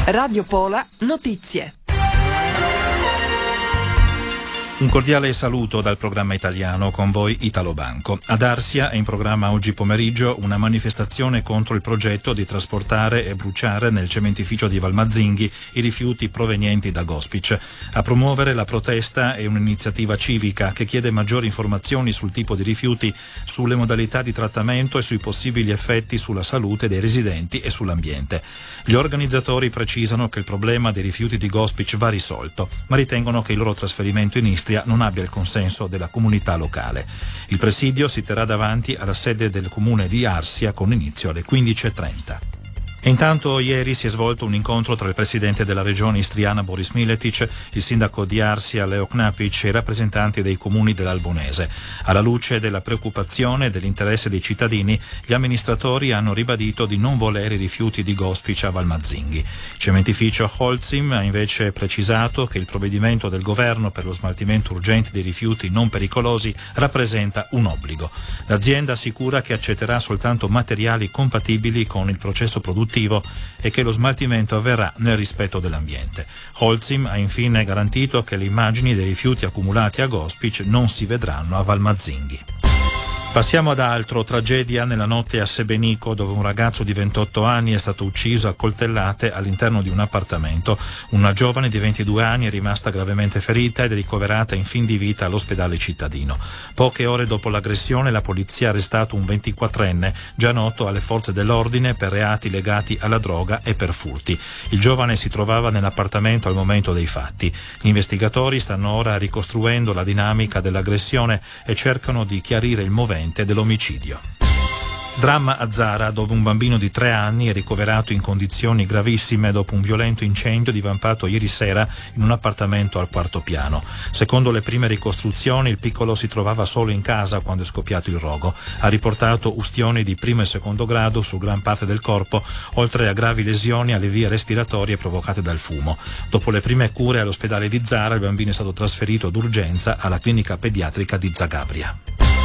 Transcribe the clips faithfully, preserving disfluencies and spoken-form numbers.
Radio Pola Notizie. Un cordiale saluto dal programma italiano, con voi Italo Banco. Ad Arsia è in programma oggi pomeriggio una manifestazione contro il progetto di trasportare e bruciare nel cementificio di Valmazzinghi i rifiuti provenienti da Gospic. A promuovere la protesta è un'iniziativa civica che chiede maggiori informazioni sul tipo di rifiuti, sulle modalità di trattamento e sui possibili effetti sulla salute dei residenti e sull'ambiente. Gli organizzatori precisano che il problema dei rifiuti di Gospic va risolto, ma ritengono che il loro trasferimento in Istria non abbia il consenso della comunità locale. Il presidio si terrà davanti alla sede del comune di Arsia con inizio alle quindici e trenta. E intanto ieri si è svolto un incontro tra il presidente della regione istriana Boris Miletic, il sindaco di Arsia Leo Knapic e i rappresentanti dei comuni dell'Albonese. Alla luce della preoccupazione e dell'interesse dei cittadini, gli amministratori hanno ribadito di non volere i rifiuti di Gospic a Valmazzinghi. Il cementificio Holcim ha invece precisato che il provvedimento del governo per lo smaltimento urgente dei rifiuti non pericolosi rappresenta un obbligo. L'azienda assicura che accetterà soltanto materiali compatibili con il processo produttivo e che lo smaltimento avverrà nel rispetto dell'ambiente. Holcim ha infine garantito che le immagini dei rifiuti accumulati a Gospic non si vedranno a Valmazzinghi. Passiamo ad altro. Tragedia nella notte a Sebenico, dove un ragazzo di ventotto anni è stato ucciso a coltellate all'interno di un appartamento. Una giovane di ventidue anni è rimasta gravemente ferita ed è ricoverata in fin di vita all'ospedale cittadino. Poche ore dopo l'aggressione la polizia ha arrestato un ventiquattrenne già noto alle forze dell'ordine per reati legati alla droga e per furti. Il giovane si trovava nell'appartamento al momento dei fatti. Gli investigatori stanno ora ricostruendo la dinamica dell'aggressione e cercano di chiarire il movente dell'omicidio. Dramma a Zara, dove un bambino di tre anni è ricoverato in condizioni gravissime dopo un violento incendio divampato ieri sera in un appartamento al quarto piano. Secondo le prime ricostruzioni, il piccolo si trovava solo in casa quando è scoppiato il rogo. Ha riportato ustioni di primo e secondo grado su gran parte del corpo, oltre a gravi lesioni alle vie respiratorie provocate dal fumo. Dopo le prime cure all'ospedale di Zara, il bambino è stato trasferito d'urgenza alla clinica pediatrica di Zagabria.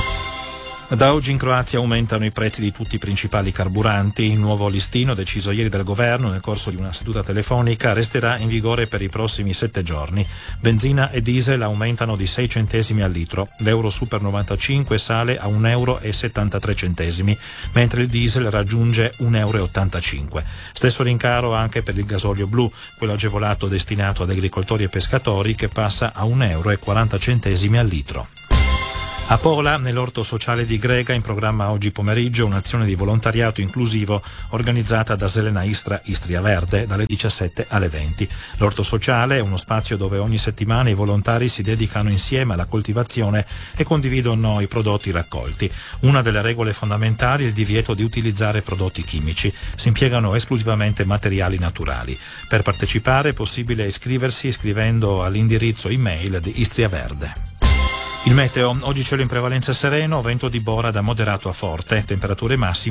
Da oggi in Croazia aumentano i prezzi di tutti i principali carburanti. Il nuovo listino, deciso ieri dal governo nel corso di una seduta telefonica, resterà in vigore per i prossimi sette giorni. Benzina e diesel aumentano di sei centesimi al litro. L'euro super novantacinque sale a un euro e settantatré centesimi, mentre il diesel raggiunge un euro e ottantacinque. Stesso rincaro anche per il gasolio blu, quello agevolato destinato ad agricoltori e pescatori, che passa a un euro e quaranta centesimi al litro. A Pola, nell'orto sociale di Grega, in programma oggi pomeriggio un'azione di volontariato inclusivo organizzata da Zelena Istra Istria Verde dalle diciassette alle venti. L'orto sociale è uno spazio dove ogni settimana i volontari si dedicano insieme alla coltivazione e condividono i prodotti raccolti. Una delle regole fondamentali è il divieto di utilizzare prodotti chimici. Si impiegano esclusivamente materiali naturali. Per partecipare è possibile iscriversi scrivendo all'indirizzo email di Istria Verde. Il meteo, oggi cielo in prevalenza sereno, vento di bora da moderato a forte, temperature massime